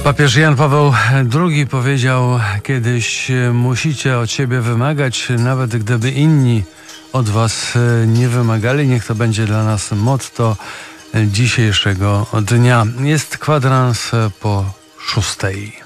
Papież Jan Paweł II powiedział kiedyś: musicie od siebie wymagać, nawet gdyby inni od was nie wymagali. Niech to będzie dla nas motto dzisiejszego dnia. Jest 6:15.